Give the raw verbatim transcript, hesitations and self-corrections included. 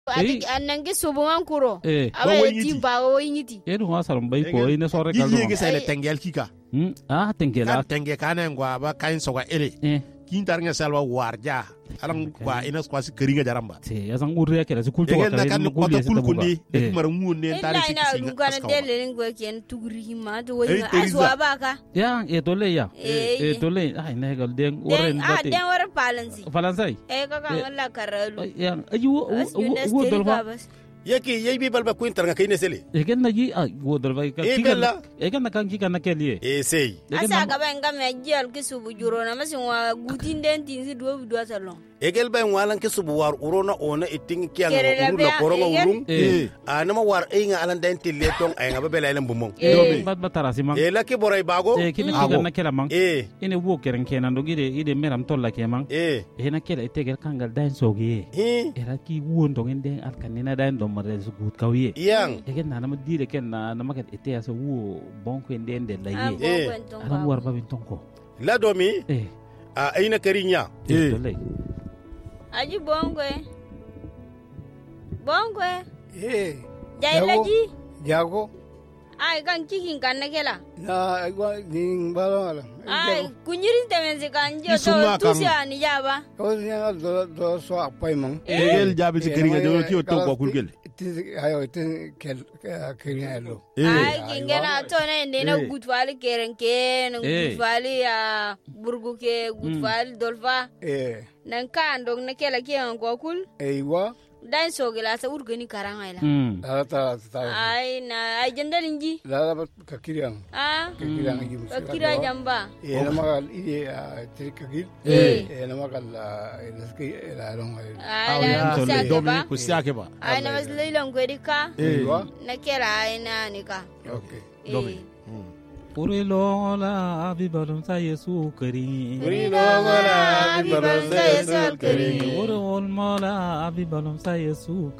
ati anange sobuman kuro awe timba o yiti e do wasar mbay ko ine so re kaldo yigi sele tengel kika hmm ah tengela tenge kana ngwa ba kain soga ele kin tarnga salwa warja alang kwa ina kwasi keringa jaramba te yazan urre kala su kulto wakare kan ko to kulkundi e mara ngunne tari sik sik ina ngana dele ngo ken tugri ma to wona aswa baka ya e to le ya e to le ay ne gal den urre ah den wara palansi palansi e ka kan wala karalu ya ayu wo dolfa yaki yebi balba kuin targa kayne sele e ken naji a wo dolfa ka kika e ken kan kika na keliye e sei asa ka ben ga me jel ki subu juro na masin wa gutin den tin si do do salon egel ben walan ke subu war urona ona iting kyang uruna koronga urung a nama war einga alan den tille tong ay nga bebela elen bumong e bat batarasi mang e la ke boray bago e kin kika na kela mang e ine wo keren kenan do gide ide meram tolla ke mang e e na kela itegel kangal dan sogi e era ki won do ngende al kanina dan do mare su gut kawiye yang e ken na nama dire ken na nama ket ite aso wo bonko ndende la ye e ala war babin tonko la domi e a ayna karinya e dole aji bongwe bongwe eh jailaji jago ay kan kikin kan nakela na agwa ning balala ay kunyirin temense kanjo to tusia ni jaba ko nya do do so apai mang egel jabi si keringa do ki to ko kulgel ayo tin kel keringa lo ay kingena to ne ne na gutwali kerenke na gutwali ya burgu ke gutwali dolfa eh nan kan dog nakela ki an ko kul eywa dan so gela sa urgani karanga ila ta ta ta ay na ay jandalinji la la ka kiriang ah kiriang gi ka kira jamba e na magal ide trikagil e na magal ila ski ila long ay na domi ku siake ba ay na mas leilang gwedika eywa nakela ay na nika okay domi Uri lola abi balon sa Yesu kari. Uri lola abi balon sa Yesu kari. Uri olmola abi balon sa Yesu